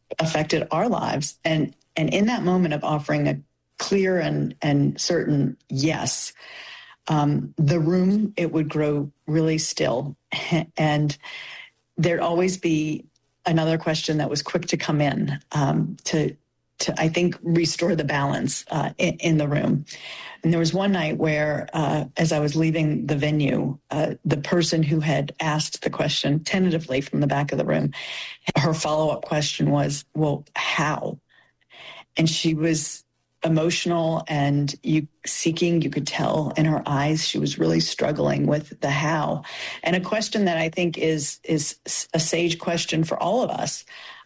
affected our lives. And in that moment of offering a clear and certain yes, the room, it would grow really still. And there'd always be another question that was quick to come in to I think, restore the balance in the room. And there was one night where, as I was leaving the venue, the person who had asked the question tentatively from the back of the room, her follow-up question was, well, how? And she was emotional and you could tell in her eyes, she was really struggling with the how. And a question that I think is a sage question for all of us.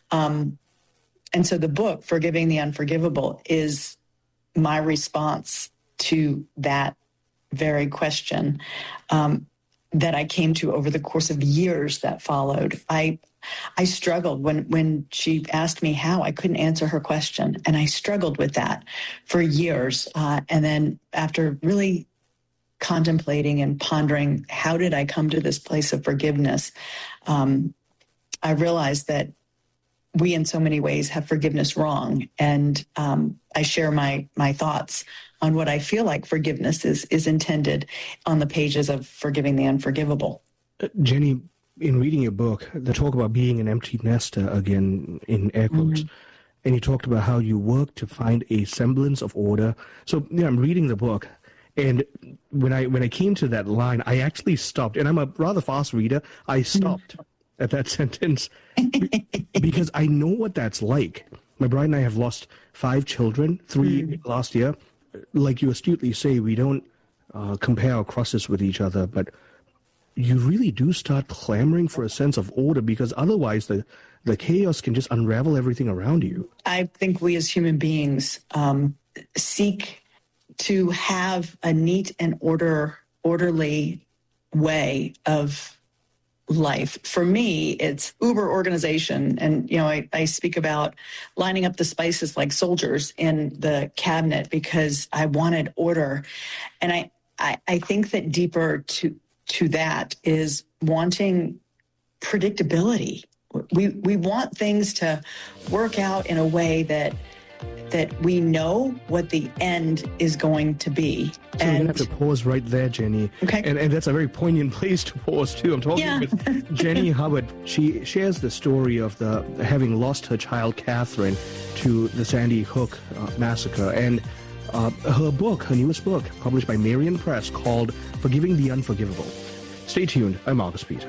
And so the book, Forgiving the Unforgivable, is my response to that very question that I came to over the course of years that followed. I struggled when she asked me how. I couldn't answer her question, and I struggled with that for years. And then after really contemplating and pondering, how did I come to this place of forgiveness? I realized that we in so many ways have forgiveness wrong. And I share my thoughts on what I feel like forgiveness is intended on the pages of Forgiving the Unforgivable. Jenny, in reading your book, the talk about being an empty nester, again, in air quotes, and you talked about how you work to find a semblance of order. So I'm reading the book, and when I came to that line, I actually stopped, and I'm a rather fast reader. I stopped at that sentence because I know what that's like. My bride and I have lost 5 children, 3 last year. Like you astutely say, we don't compare our crosses with each other, but you really do start clamoring for a sense of order, because otherwise the chaos can just unravel everything around you. I think we as human beings seek to have a neat and orderly way of life. For me, it's uber organization. And, I speak about lining up the spices like soldiers in the cabinet because I wanted order. And I think that deeper to that is wanting predictability. We want things to work out in a way that we know what the end is going to be. So we're going to have to pause right there, Jenny. Okay. And that's a very poignant place to pause, too. I'm talking with Jenny Hubbard. She shares the story of having lost her child, Catherine, to the Sandy Hook massacre. And her newest book, published by Marian Press, called Forgiving the Unforgivable. Stay tuned. I'm Marcus Peter.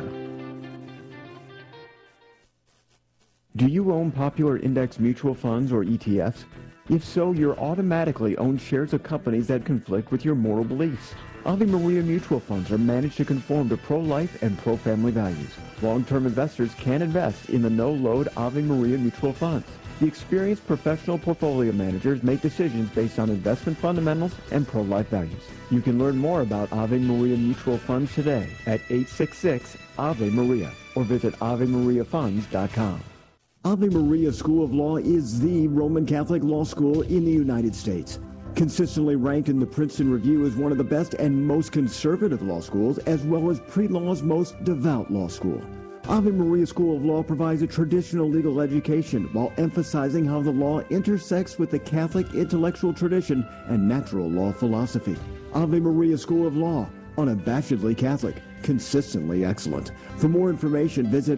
Do you own popular index mutual funds or ETFs? If so, you're automatically own shares of companies that conflict with your moral beliefs. Ave Maria mutual funds are managed to conform to pro-life and pro-family values. Long-term investors can invest in the no-load Ave Maria mutual funds. The experienced professional portfolio managers make decisions based on investment fundamentals and pro-life values. You can learn more about Ave Maria mutual funds today at 866-AVE-MARIA or visit AveMariaFunds.com. Ave Maria School of Law is the Roman Catholic law school in the United States. Consistently ranked in the Princeton Review as one of the best and most conservative law schools, as well as pre-law's most devout law school. Ave Maria School of Law provides a traditional legal education while emphasizing how the law intersects with the Catholic intellectual tradition and natural law philosophy. Ave Maria School of Law, unabashedly Catholic, consistently excellent. For more information, visit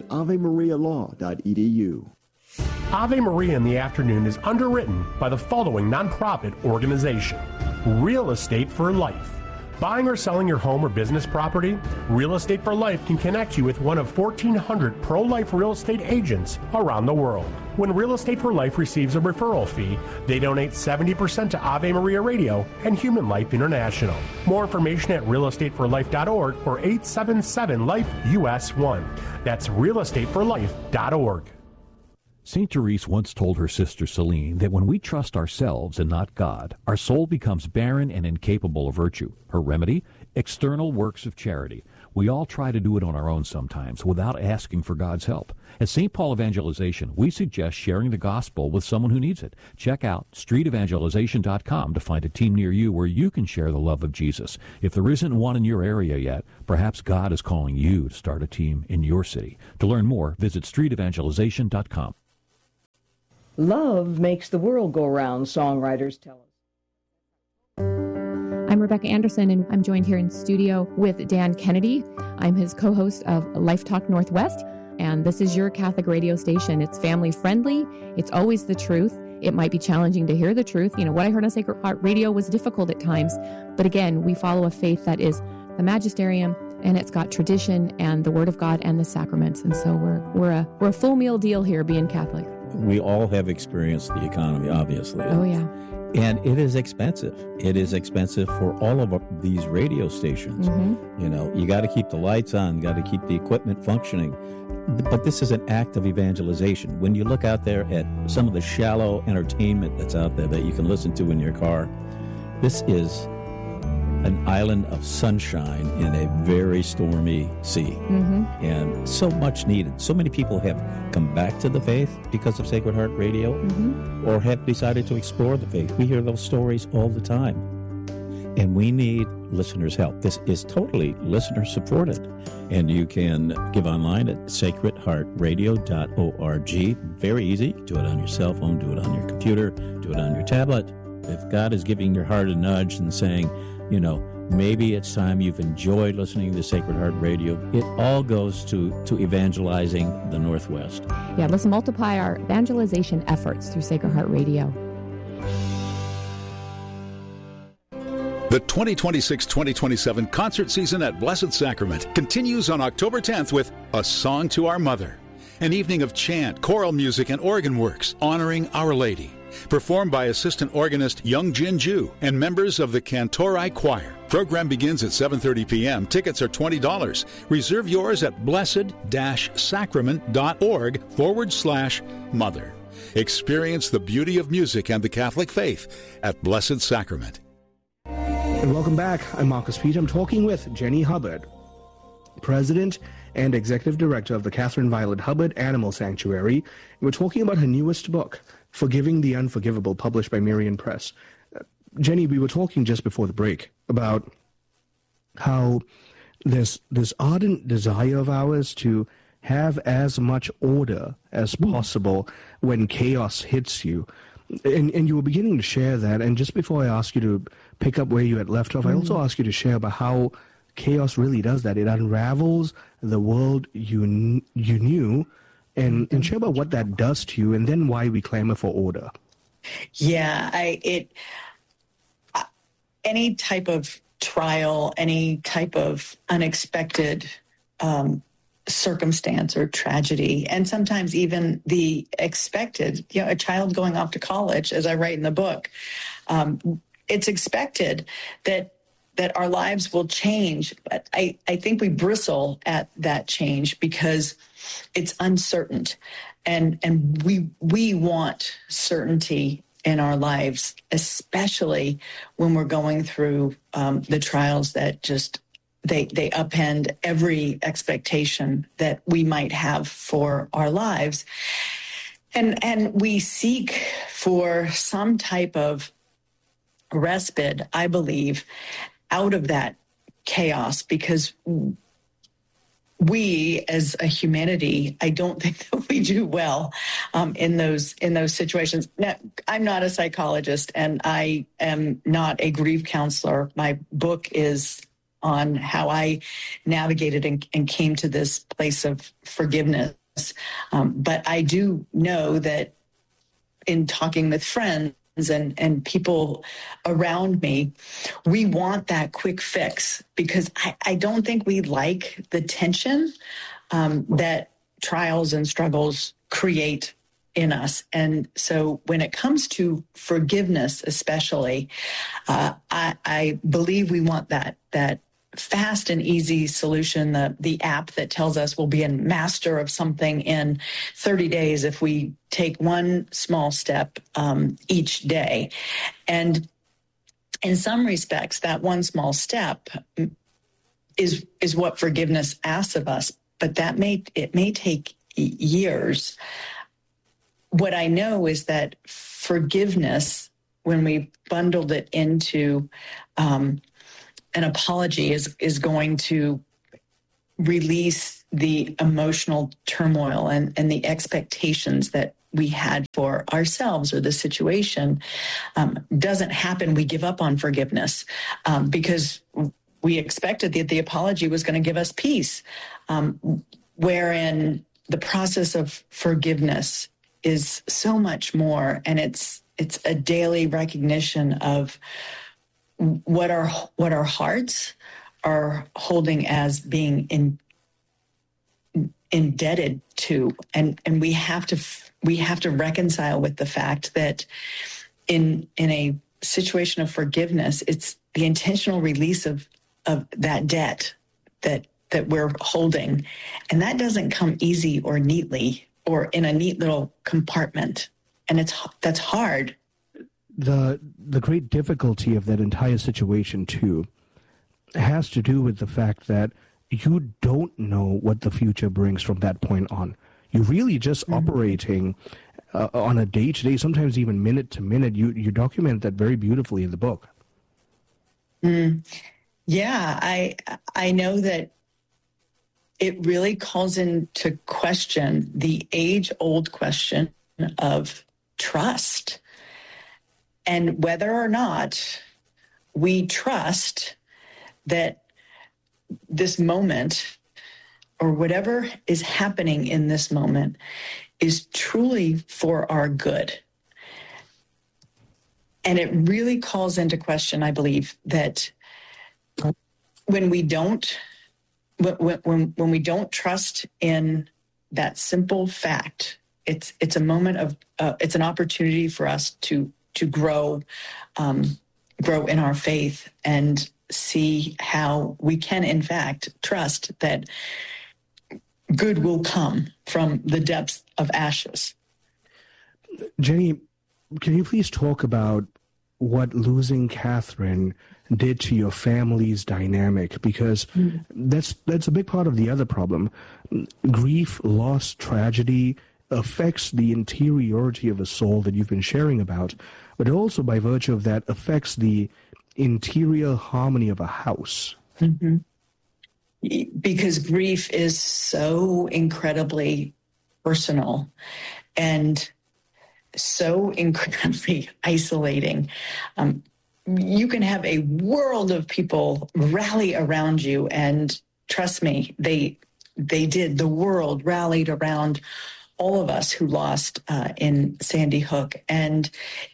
avemarialaw.edu. Ave Maria in the Afternoon is underwritten by the following nonprofit organization: Real Estate for Life. Buying or selling your home or business property? Real Estate for Life can connect you with one of 1,400 pro-life real estate agents around the world. When Real Estate for Life receives a referral fee, they donate 70% to Ave Maria Radio and Human Life International. More information at realestateforlife.org or 877-LIFE-US1. That's realestateforlife.org. St. Therese once told her sister Celine that when we trust ourselves and not God, our soul becomes barren and incapable of virtue. Her remedy? External works of charity. We all try to do it on our own sometimes without asking for God's help. At St. Paul Evangelization, we suggest sharing the gospel with someone who needs it. Check out streetevangelization.com to find a team near you where you can share the love of Jesus. If there isn't one in your area yet, perhaps God is calling you to start a team in your city. To learn more, visit streetevangelization.com. Love makes the world go round, songwriters tell us. I'm Rebecca Anderson, and I'm joined here in studio with Dan Kennedy. I'm his co-host of Life Talk Northwest, and this is your Catholic radio station. It's family-friendly. It's always the truth. It might be challenging to hear the truth. You know, what I heard on Sacred Heart Radio was difficult at times, but again, we follow a faith that is the magisterium, and it's got tradition and the Word of God and the sacraments, and so we're a full meal deal here being Catholic. We all have experienced the economy, obviously. Oh, yeah. And it is expensive. It is expensive for all of these radio stations. Mm-hmm. You know, you got to keep the lights on, got to keep the equipment functioning. But this is an act of evangelization. When you look out there at some of the shallow entertainment that's out there that you can listen to in your car, this is an island of sunshine in a very stormy sea. Mm-hmm. And so much needed. So many people have come back to the faith because of Sacred Heart Radio, mm-hmm. or have decided to explore the faith. We hear those stories all the time. And we need listeners' help. This is totally listener-supported. And you can give online at sacredheartradio.org. Very easy. Do it on your cell phone. Do it on your computer. Do it on your tablet. If God is giving your heart a nudge and saying, you know, maybe it's time you've enjoyed listening to Sacred Heart Radio, it all goes to evangelizing the Northwest. Yeah, let's multiply our evangelization efforts through Sacred Heart Radio. The 2026-2027 concert season at Blessed Sacrament continues on October 10th with A Song to Our Mother, an evening of chant, choral music, and organ works honoring Our Lady, performed by assistant organist Young Jin Ju and members of the Cantori Choir. Program begins at 7:30 p.m. Tickets are $20. Reserve yours at blessed-sacrament.org/mother. Experience the beauty of music and the Catholic faith at Blessed Sacrament. And welcome back. I'm Marcus Peter. I'm talking with Jenny Hubbard, President and Executive Director of the Catherine Violet Hubbard Animal Sanctuary. And we're talking about her newest book, Forgiving the Unforgivable, published by Marian Press. Jenny, we were talking just before the break about how there's this ardent desire of ours to have as much order as possible when chaos hits you. And you were beginning to share that. And just before I ask you to pick up where you had left off, I also ask you to share about how chaos really does that. It unravels the world you knew, and share about what that does to you, and then why we clamor for order. Yeah, any type of trial, any type of unexpected circumstance or tragedy, and sometimes even the expected, a child going off to college, as I write in the book, it's expected that our lives will change. But I think we bristle at that change because it's uncertain, and we want certainty in our lives, especially when we're going through the trials that just they upend every expectation that we might have for our lives, and we seek for some type of respite, I believe, out of that chaos, because we as a humanity, I don't think that we do well in those situations. Now, I'm not a psychologist and I am not a grief counselor. My book is on how I navigated and came to this place of forgiveness. But I do know that in talking with friends and people around me, we want that quick fix, because I don't think we like the tension that trials and struggles create in us. And so when it comes to forgiveness, especially, I believe we want that fast and easy solution, the app that tells us we'll be a master of something in 30 days if we take one small step each day. And in some respects, that one small step is what forgiveness asks of us, but it may take years. What I know is that forgiveness, when we bundled it into an apology, is going to release the emotional turmoil and the expectations that we had for ourselves or the situation doesn't happen, we give up on forgiveness because we expected that the apology was going to give us peace, wherein the process of forgiveness is so much more, and it's a daily recognition of what our hearts are holding as being indebted to, and we have to reconcile with the fact that in a situation of forgiveness, it's the intentional release of that debt that we're holding, and that doesn't come easy or neatly or in a neat little compartment, and that's hard. The great difficulty of that entire situation too has to do with the fact that you don't know what the future brings from that point on. You're really just operating on a day-to-day, sometimes even minute-to-minute. You document that very beautifully in the book. Yeah, I know that it really calls into question the age-old question of trust and whether or not we trust that this moment or whatever is happening in this moment is truly for our good. And it really calls into question, I believe, that when we don't trust in that simple fact, it's a moment of it's an opportunity for us to grow in our faith and see how we can, in fact, trust that good will come from the depths of ashes. Jenny, can you please talk about what losing Catherine did to your family's dynamic? Because that's a big part of the other problem. Grief, loss, tragedy affects the interiority of a soul that you've been sharing about, but also by virtue of that affects the interior harmony of a house. Mm-hmm. Because grief is so incredibly personal and so incredibly isolating. You can have a world of people rally around you, and trust me, they did. The world rallied around all of us who lost in Sandy Hook, and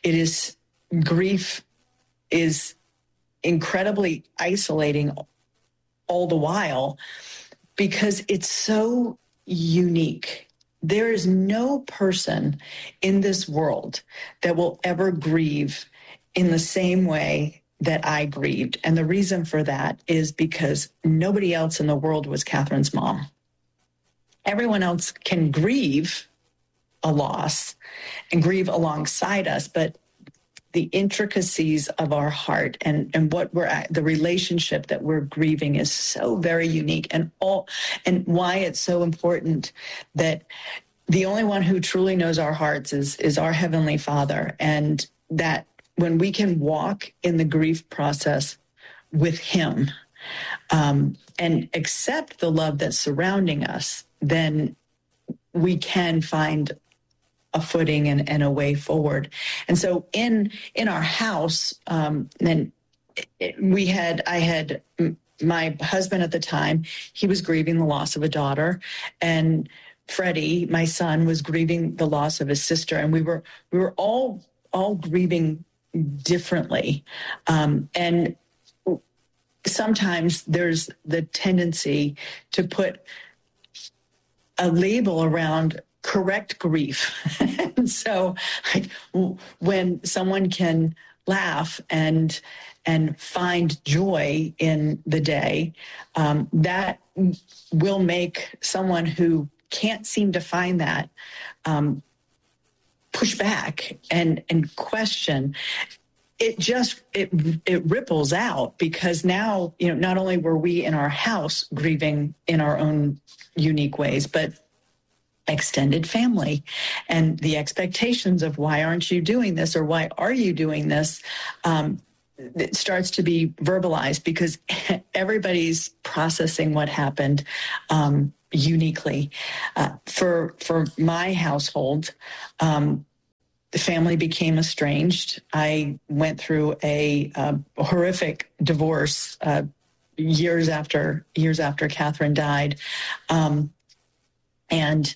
grief is incredibly isolating all the while because it's so unique. There is no person in this world that will ever grieve in the same way that I grieved. And the reason for that is because nobody else in the world was Catherine's mom. Everyone else can grieve a loss and grieve alongside us, but the intricacies of our heart and what the relationship that we're grieving is so very unique, and why it's so important that the only one who truly knows our hearts is our Heavenly Father, and that when we can walk in the grief process with Him and accept the love that's surrounding us, then we can find a footing and a way forward. And so in our house, then I had my husband at the time, he was grieving the loss of a daughter, and Freddie, my son, was grieving the loss of his sister, and we were all grieving differently. And sometimes there's the tendency to put a label around correct grief. And so when someone can laugh and find joy in the day, that will make someone who can't seem to find that push back and question. It ripples out, because now, not only were we in our house grieving in our own unique ways, but extended family and the expectations of why aren't you doing this, or why are you doing this, it starts to be verbalized because everybody's processing what happened uniquely. For my household, the family became estranged. I went through a horrific divorce years after Catherine died, and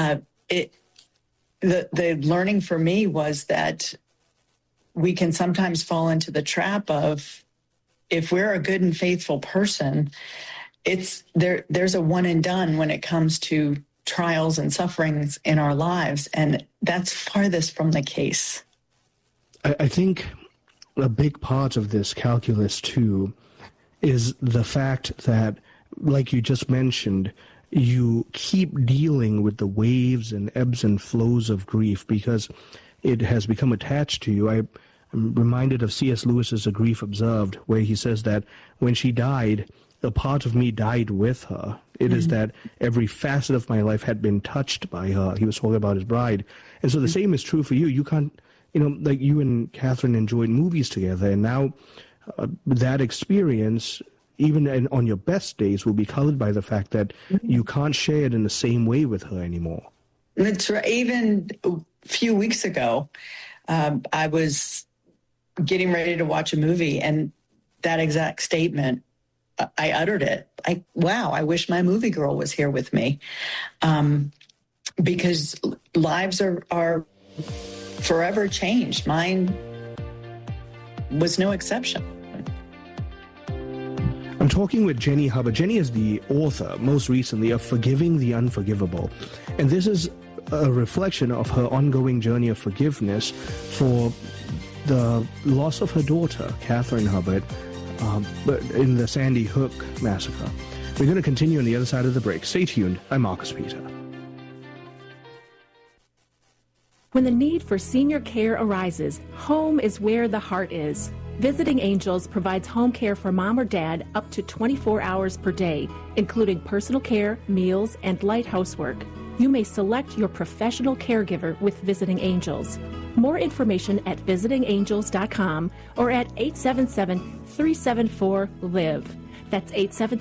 the learning for me was that we can sometimes fall into the trap of, if we're a good and faithful person, there's a one and done when it comes to trials and sufferings in our lives, and that's farthest from the case. I think a big part of this calculus too is the fact that, like you just mentioned, you keep dealing with the waves and ebbs and flows of grief because it has become attached to you. I'm reminded of C.S. Lewis's A Grief Observed, where he says that when she died, a part of me died with her. It is that every facet of my life had been touched by her. He was talking about his bride. And so the same is true for you. You can't, like you and Catherine enjoyed movies together, and now that experience, even on your best days, will be colored by the fact that you can't share it in the same way with her anymore. That's right. Even a few weeks ago, I was getting ready to watch a movie, and that exact statement, I uttered it. I wish my movie girl was here with me, because lives are forever changed. Mine was no exception. I'm talking with Jenny Hubbard. Jenny is the author, most recently, of Forgiving the Unforgivable. And this is a reflection of her ongoing journey of forgiveness for the loss of her daughter, Catherine Hubbard, in the Sandy Hook massacre. We're going to continue on the other side of the break. Stay tuned. I'm Marcus Peter. When the need for senior care arises, home is where the heart is. Visiting Angels provides home care for mom or dad up to 24 hours per day, including personal care, meals, and light housework. You may select your professional caregiver with Visiting Angels. More information at visitingangels.com or at 877-374-LIVE. That's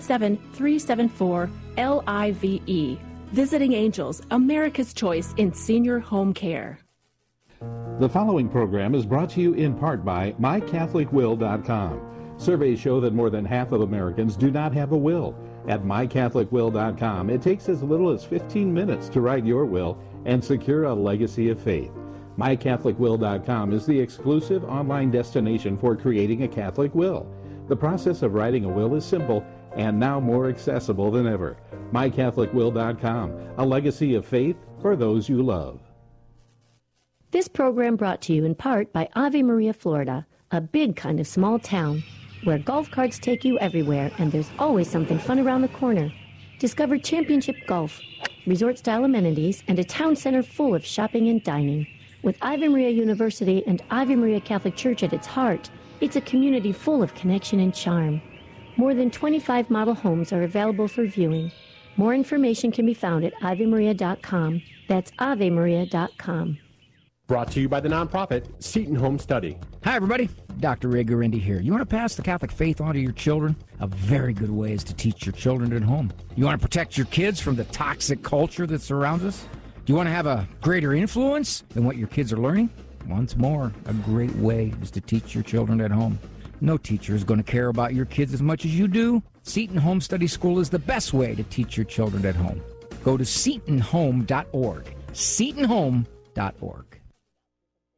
877-374-LIVE. Visiting Angels, America's choice in senior home care. The following program is brought to you in part by MyCatholicWill.com. Surveys show that more than half of Americans do not have a will. At MyCatholicWill.com, it takes as little as 15 minutes to write your will and secure a legacy of faith. MyCatholicWill.com is the exclusive online destination for creating a Catholic will. The process of writing a will is simple and now more accessible than ever. MyCatholicWill.com, a legacy of faith for those you love. This program brought to you in part by Ave Maria, Florida, a big kind of small town where golf carts take you everywhere and there's always something fun around the corner. Discover championship golf, resort-style amenities, and a town center full of shopping and dining. With Ave Maria University and Ave Maria Catholic Church at its heart, it's a community full of connection and charm. More than 25 model homes are available for viewing. More information can be found at AveMaria.com. That's AveMaria.com. Brought to you by the nonprofit Seton Home Study. Hi, everybody. Dr. Ray Guarendi here. You want to pass the Catholic faith on to your children? A very good way is to teach your children at home. You want to protect your kids from the toxic culture that surrounds us? Do you want to have a greater influence than what your kids are learning? Once more, a great way is to teach your children at home. No teacher is going to care about your kids as much as you do. Seton Home Study School is the best way to teach your children at home. Go to SetonHome.org. SetonHome.org.